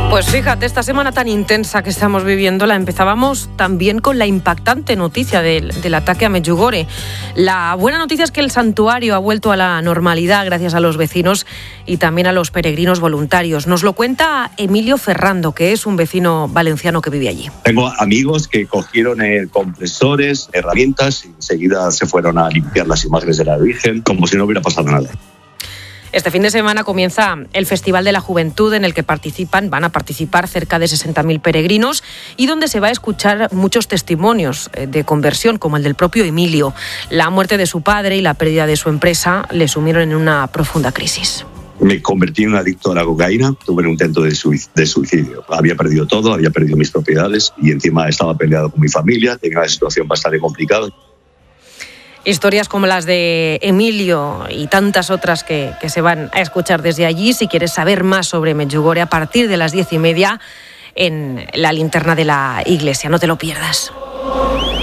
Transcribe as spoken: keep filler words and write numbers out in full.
Pues fíjate, esta semana tan intensa que estamos viviendo la empezábamos también con la impactante noticia del, del ataque a Medjugorje. La buena noticia es que el santuario ha vuelto a la normalidad gracias a los vecinos y también a los peregrinos voluntarios. Nos lo cuenta Emilio Ferrando, que es un vecino valenciano que vive allí. Tengo amigos que cogieron eh, compresores, herramientas y enseguida se fueron a limpiar las imágenes de la Virgen como si no hubiera pasado nada. Este fin de semana comienza el Festival de la Juventud, en el que participan, van a participar cerca de sesenta mil peregrinos y donde se va a escuchar muchos testimonios de conversión, como el del propio Emilio. La muerte de su padre y la pérdida de su empresa le sumieron en una profunda crisis. Me convertí en un adicto a la cocaína, tuve un intento de suicidio. Había perdido todo, había perdido mis propiedades y encima estaba peleado con mi familia, tenía una situación bastante complicada. Historias como las de Emilio y tantas otras que, que se van a escuchar desde allí. Si quieres saber más sobre Medjugorje, a partir de las diez y media en la linterna de la iglesia. No te lo pierdas.